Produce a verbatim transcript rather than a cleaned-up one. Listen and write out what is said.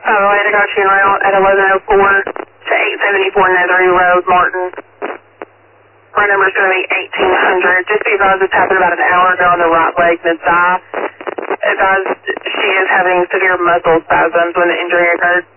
five oh eight, I got you en route at eleven oh four to eight seventy-four Nethery Road, Martin. Our number's going to be eighteen hundred. Just because this happened about an hour ago on the right leg, mid-thigh. Advised she is having severe muscle spasms when the injury occurred.